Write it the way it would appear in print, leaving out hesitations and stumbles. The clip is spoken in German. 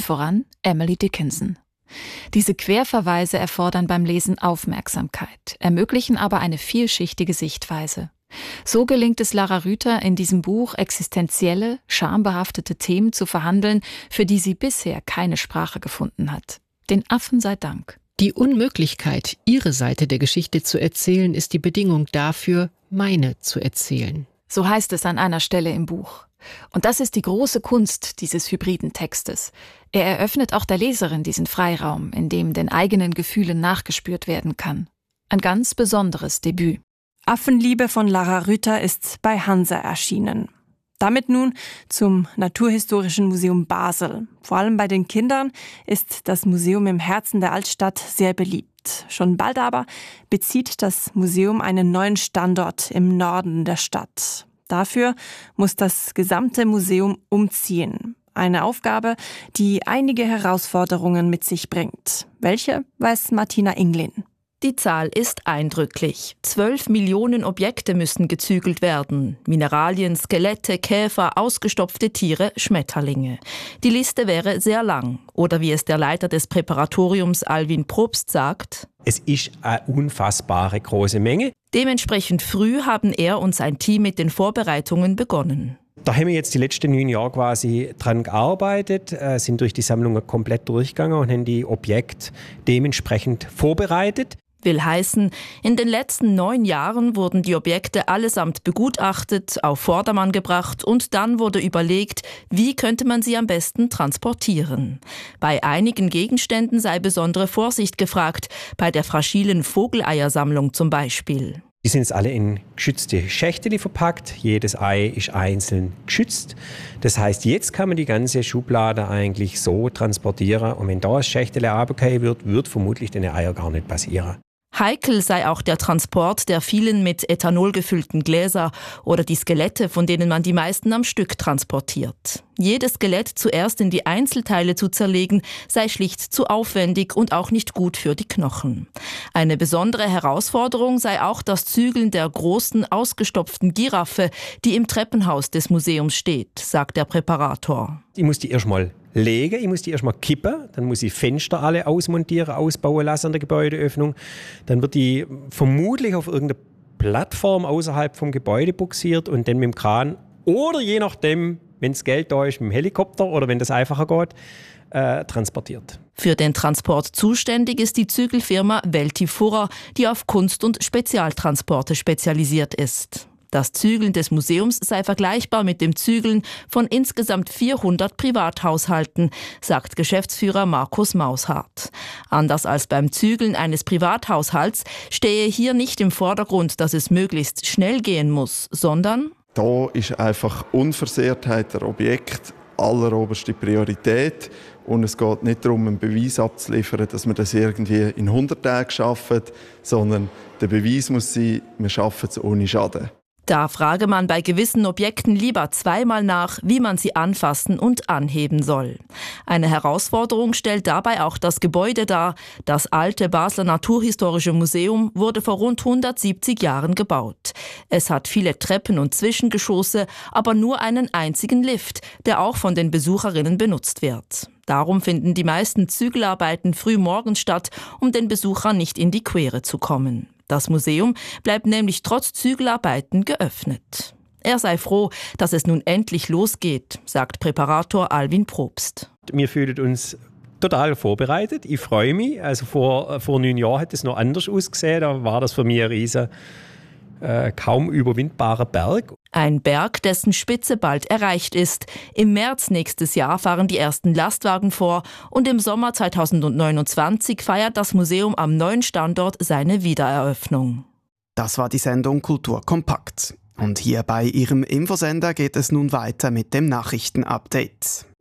voran Emily Dickinson. Diese Querverweise erfordern beim Lesen Aufmerksamkeit, ermöglichen aber eine vielschichtige Sichtweise. So gelingt es Lara Rüther in diesem Buch, existenzielle, schambehaftete Themen zu verhandeln, für die sie bisher keine Sprache gefunden hat. Den Affen sei Dank. Die Unmöglichkeit, ihre Seite der Geschichte zu erzählen, ist die Bedingung dafür, meine zu erzählen. So heißt es an einer Stelle im Buch. Und das ist die große Kunst dieses hybriden Textes. Er eröffnet auch der Leserin diesen Freiraum, in dem den eigenen Gefühlen nachgespürt werden kann. Ein ganz besonderes Debüt. Affenliebe von Lara Rüther ist bei Hansa erschienen. Damit nun zum Naturhistorischen Museum Basel. Vor allem bei den Kindern ist das Museum im Herzen der Altstadt sehr beliebt. Schon bald aber bezieht das Museum einen neuen Standort im Norden der Stadt. Dafür muss das gesamte Museum umziehen. Eine Aufgabe, die einige Herausforderungen mit sich bringt. Welche, weiß Martina Inglin. Die Zahl ist eindrücklich. 12 Millionen Objekte müssen gezügelt werden. Mineralien, Skelette, Käfer, ausgestopfte Tiere, Schmetterlinge. Die Liste wäre sehr lang. Oder wie es der Leiter des Präparatoriums Alvin Probst sagt: Es ist eine unfassbare große Menge. Dementsprechend früh haben er und sein Team mit den Vorbereitungen begonnen. Da haben wir jetzt die letzten 9 Jahre quasi dran gearbeitet, sind durch die Sammlungen komplett durchgegangen und haben die Objekte dementsprechend vorbereitet. Will heißen, in den letzten 9 Jahren wurden die Objekte allesamt begutachtet, auf Vordermann gebracht und dann wurde überlegt, wie könnte man sie am besten transportieren. Bei einigen Gegenständen sei besondere Vorsicht gefragt, bei der fragilen Vogeleiersammlung zum Beispiel. Die sind jetzt alle in geschützte Schächteli verpackt. Jedes Ei ist einzeln geschützt. Das heißt, jetzt kann man die ganze Schublade eigentlich so transportieren. Und wenn da ein Schächteli runterfallen wird vermutlich den Eier gar nicht passieren. Heikel sei auch der Transport der vielen mit Ethanol gefüllten Gläser oder die Skelette, von denen man die meisten am Stück transportiert. Jedes Skelett zuerst in die Einzelteile zu zerlegen, sei schlicht zu aufwendig und auch nicht gut für die Knochen. Eine besondere Herausforderung sei auch das Zügeln der großen, ausgestopften Giraffe, die im Treppenhaus des Museums steht, sagt der Präparator. Ich muss die erstmal legen, ich muss die erstmal kippen, dann muss ich Fenster alle ausmontieren, ausbauen lassen an der Gebäudeöffnung. Dann wird die vermutlich auf irgendeine Plattform außerhalb vom Gebäude buxiert und dann mit dem Kran oder je nachdem, wenn das Geld da ist, mit dem Helikopter oder wenn das einfacher geht, transportiert. Für den Transport zuständig ist die Zügelfirma Weltifurrer, die auf Kunst- und Spezialtransporte spezialisiert ist. Das Zügeln des Museums sei vergleichbar mit dem Zügeln von insgesamt 400 Privathaushalten, sagt Geschäftsführer Markus Maushardt. Anders als beim Zügeln eines Privathaushalts stehe hier nicht im Vordergrund, dass es möglichst schnell gehen muss, sondern da ist einfach Unversehrtheit der Objekt alleroberste Priorität. Und es geht nicht darum, einen Beweis abzuliefern, dass man das irgendwie in 100 Tagen schafft, sondern der Beweis muss sein, wir schaffen es ohne Schaden. Da frage man bei gewissen Objekten lieber zweimal nach, wie man sie anfassen und anheben soll. Eine Herausforderung stellt dabei auch das Gebäude dar. Das alte Basler Naturhistorische Museum wurde vor rund 170 Jahren gebaut. Es hat viele Treppen und Zwischengeschosse, aber nur einen einzigen Lift, der auch von den Besucherinnen benutzt wird. Darum finden die meisten Zügelarbeiten früh morgens statt, um den Besuchern nicht in die Quere zu kommen. Das Museum bleibt nämlich trotz Zügelarbeiten geöffnet. Er sei froh, dass es nun endlich losgeht, sagt Präparator Alvin Probst. Wir fühlen uns total vorbereitet. Ich freue mich. Also vor 9 Jahren hat es noch anders ausgesehen. Da war das für mich ein riesen, kaum überwindbarer Berg. Ein Berg, dessen Spitze bald erreicht ist. Im März nächstes Jahr fahren die ersten Lastwagen vor und im Sommer 2029 feiert das Museum am neuen Standort seine Wiedereröffnung. Das war die Sendung Kultur kompakt. Und hier bei Ihrem Infosender geht es nun weiter mit dem Nachrichtenupdate.